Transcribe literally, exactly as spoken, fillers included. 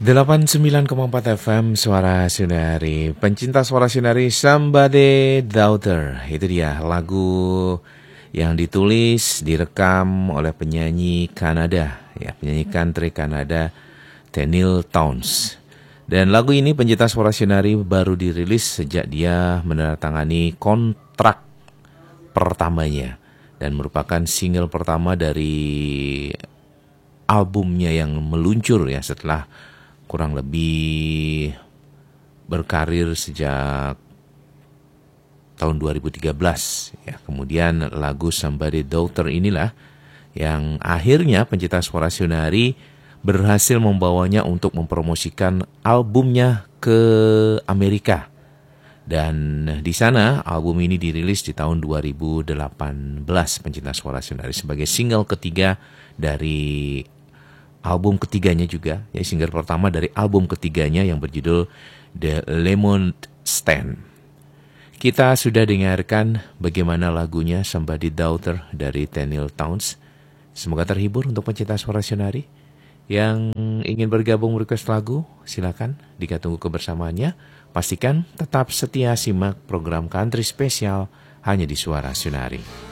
delapan puluh sembilan koma empat F M Suara Sunari. Pencinta Suara Sunari, Somebody Daughter. Itu dia lagu yang ditulis, direkam oleh penyanyi Kanada, ya, penyanyi country Kanada Tenille Townes. Dan lagu ini pencinta Suara Sunari baru dirilis sejak dia menandatangani kontrak pertamanya dan merupakan single pertama dari albumnya yang meluncur ya setelah kurang lebih berkarir sejak tahun dua ribu tiga belas ya. Kemudian lagu Somebody Daughter inilah yang akhirnya pencinta Suara Sunari berhasil membawanya untuk mempromosikan albumnya ke Amerika. Dan di sana album ini dirilis di tahun dua ribu delapan belas pencinta Suara Sunari sebagai single ketiga dari album ketiganya juga, ya, single pertama dari album ketiganya yang berjudul The Lemonade Stand. Kita sudah dengarkan bagaimana lagunya Somebody Daughter dari Tenille Townes. Semoga terhibur untuk pencinta Suara Sunari. Yang ingin bergabung request lagu, silakan, Dika tunggu kebersamaannya. Pastikan tetap setia simak program country spesial hanya di Suara Sunari.